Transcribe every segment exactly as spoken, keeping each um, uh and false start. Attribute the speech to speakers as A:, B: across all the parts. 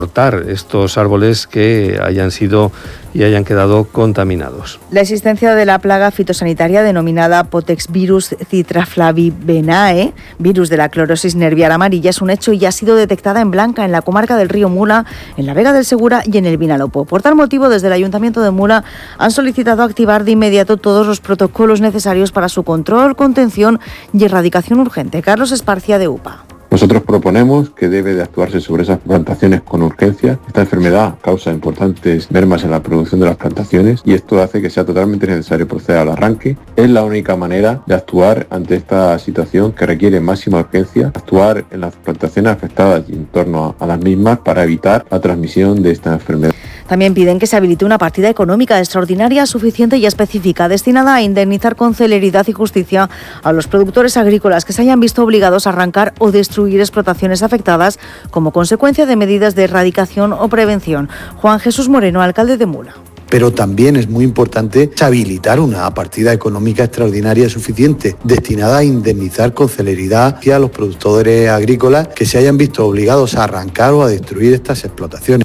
A: cortar estos árboles que hayan sido y hayan quedado contaminados.
B: La existencia de la plaga fitosanitaria denominada Potexvirus citraflavivenae, virus de la clorosis nervial amarilla, es un hecho y ha sido detectada en Blanca, en la comarca del río Mula, en la Vega del Segura y en el Vinalopó. Por tal motivo, desde el Ayuntamiento de Mula han solicitado activar de inmediato todos los protocolos necesarios para su control, contención y erradicación urgente. Carlos Esparcia, de U P A.
C: Nosotros proponemos que debe de actuarse sobre esas plantaciones con urgencia. Esta enfermedad causa importantes mermas en la producción de las plantaciones y esto hace que sea totalmente necesario proceder al arranque. Es la única manera de actuar ante esta situación que requiere máxima urgencia, actuar en las plantaciones afectadas y en torno a las mismas para evitar la transmisión de esta enfermedad.
B: También piden que se habilite una partida económica extraordinaria, suficiente y específica, destinada a indemnizar con celeridad y justicia a los productores agrícolas que se hayan visto obligados a arrancar o destruir explotaciones afectadas como consecuencia de medidas de erradicación o prevención. Juan Jesús Moreno, alcalde de Mula.
D: Pero también es muy importante habilitar una partida económica extraordinaria suficiente destinada a indemnizar con celeridad a los productores agrícolas que se hayan visto obligados a arrancar o a destruir estas explotaciones.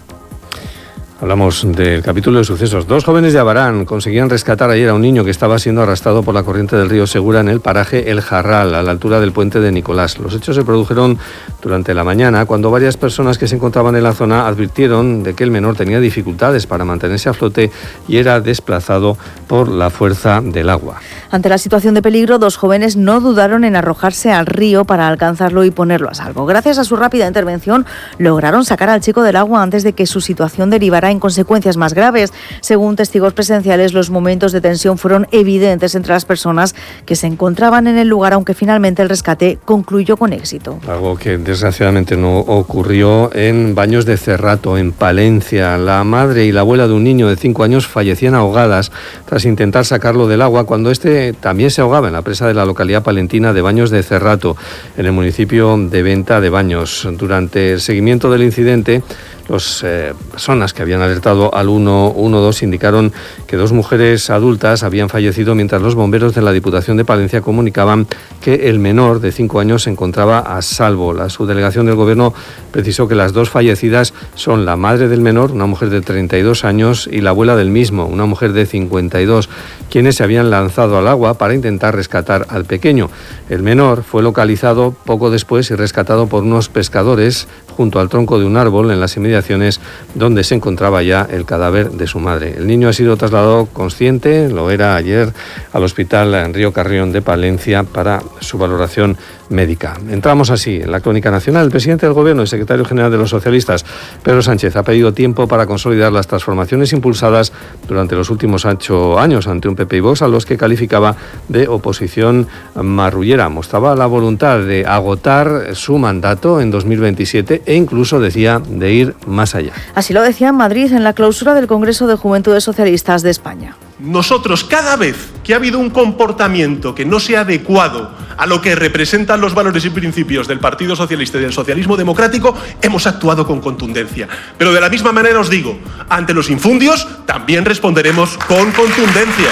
A: Hablamos del capítulo de sucesos. Dos jóvenes de Abarán conseguían rescatar ayer a un niño que estaba siendo arrastrado por la corriente del río Segura en el paraje El Jarral, a la altura del puente de Nicolás. Los hechos se produjeron durante la mañana, cuando varias personas que se encontraban en la zona advirtieron de que el menor tenía dificultades para mantenerse a flote y era desplazado por la fuerza del agua.
B: Ante la situación de peligro, dos jóvenes no dudaron en arrojarse al río para alcanzarlo y ponerlo a salvo. Gracias a su rápida intervención, lograron sacar al chico del agua antes de que su situación derivara en consecuencias más graves. Según testigos presenciales, los momentos de tensión fueron evidentes entre las personas que se encontraban en el lugar, aunque finalmente el rescate concluyó con éxito.
A: Algo que desgraciadamente no ocurrió en Baños de Cerrato, en Palencia. La madre y la abuela de un niño de cinco años fallecían ahogadas tras intentar sacarlo del agua cuando este también se ahogaba en la presa de la localidad palentina de Baños de Cerrato, en el municipio de Venta de Baños. Durante el seguimiento del incidente, Las eh, personas que habían alertado al uno uno dos indicaron que dos mujeres adultas habían fallecido mientras los bomberos de la Diputación de Palencia comunicaban que el menor de cinco años se encontraba a salvo. La subdelegación del Gobierno precisó que las dos fallecidas son la madre del menor, una mujer de treinta y dos años, y la abuela del mismo, una mujer de cincuenta y dos, quienes se habían lanzado al agua para intentar rescatar al pequeño. El menor fue localizado poco después y rescatado por unos pescadores junto al tronco de un árbol en las inmediaciones donde se encontraba ya el cadáver de su madre. El niño ha sido trasladado consciente, lo era ayer, al hospital en Río Carrión de Palencia para su valoración médica. Entramos así en la crónica nacional. El presidente del Gobierno y secretario general de los socialistas, Pedro Sánchez, ha pedido tiempo para consolidar las transformaciones impulsadas durante los últimos ocho años ante un P P y Vox a los que calificaba de oposición marrullera. Mostraba la voluntad de agotar su mandato en dos mil veintisiete e incluso decía de ir más allá.
B: Así lo decía en Madrid en la clausura del Congreso de Juventudes Socialistas de España.
E: Nosotros, cada vez que ha habido un comportamiento que no sea adecuado a lo que representan los valores y principios del Partido Socialista y del socialismo democrático, hemos actuado con contundencia. Pero de la misma manera os digo, ante los infundios también responderemos con contundencia.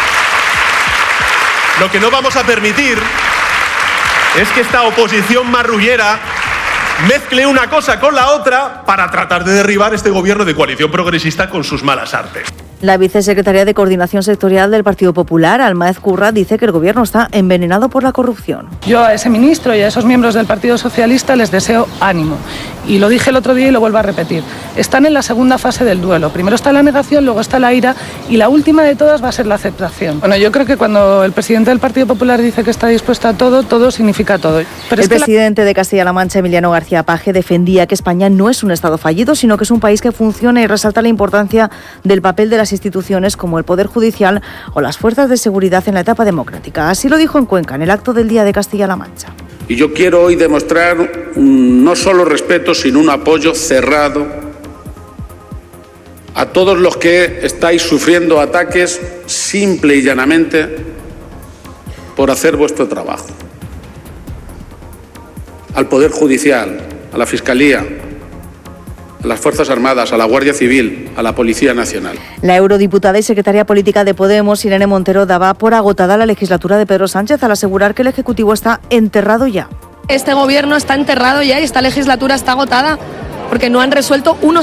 E: Lo que no vamos a permitir es que esta oposición marrullera mezcle una cosa con la otra para tratar de derribar este gobierno de coalición progresista con sus malas artes.
B: La vicesecretaria de Coordinación Sectorial del Partido Popular, Almaez Curra, dice que el Gobierno está envenenado por la corrupción.
F: Yo a ese ministro y a esos miembros del Partido Socialista les deseo ánimo. Y lo dije el otro día y lo vuelvo a repetir. Están en la segunda fase del duelo. Primero está la negación, luego está la ira y la última de todas va a ser la aceptación. Bueno, yo creo que cuando el presidente del Partido Popular dice que está dispuesto a todo, todo significa todo. Pero
B: el
F: es que
B: presidente
F: la...
B: de Castilla-La Mancha, Emiliano García Paje, defendía que España no es un Estado fallido, sino que es un país que funciona y resalta la importancia del papel de las instituciones como el Poder Judicial o las fuerzas de seguridad en la etapa democrática. Así lo dijo en Cuenca, en el acto del Día de Castilla-La Mancha.
G: Y yo quiero hoy demostrar un, no solo respeto, sino un apoyo cerrado a todos los que estáis sufriendo ataques simple y llanamente por hacer vuestro trabajo. Al Poder Judicial, a la Fiscalía, a las Fuerzas Armadas, a la Guardia Civil, a la Policía Nacional.
B: La eurodiputada y secretaria política de Podemos, Irene Montero, daba por agotada la legislatura de Pedro Sánchez al asegurar que el Ejecutivo está enterrado ya.
H: Este gobierno está enterrado ya y esta legislatura está agotada. porque no han resuelto unos